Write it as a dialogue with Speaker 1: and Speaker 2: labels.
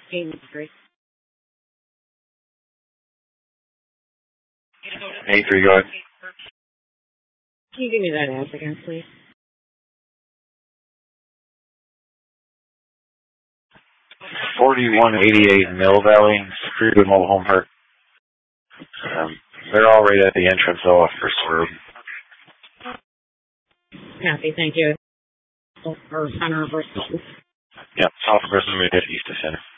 Speaker 1: 83.
Speaker 2: Hey, 3, go ahead.
Speaker 1: Can you give me that address again, please?
Speaker 2: 4188 Mill Valley, Spearwood Mobile Home Park. They're all right at the entrance off First Road.
Speaker 1: Copy, thank you. Or Center of Bristol.
Speaker 2: Yep, south of Bristol, east of Center.